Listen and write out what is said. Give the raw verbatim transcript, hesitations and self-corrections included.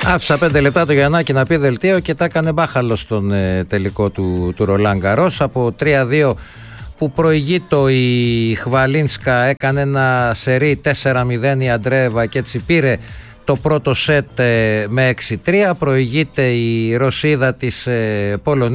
Άφησα πέντε λεπτά το Γιαννάκη να πει δελτίο και τα έκανε μπάχαλο στον ε, τελικό του, του Ρολάν Γκαρός. Από τρία δύο που προηγείτο η Χβαλίνσκα, έκανε ένα σερί τέσσερα μηδέν η Αντρέεβα και έτσι πήρε το πρώτο σετ ε, με έξι τρία. Προηγείται η Ρωσίδα της ε, Πολωνίας.